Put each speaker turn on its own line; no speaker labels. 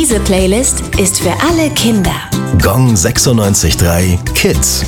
Diese Playlist ist für alle Kinder.
Gong 96.3 Kids.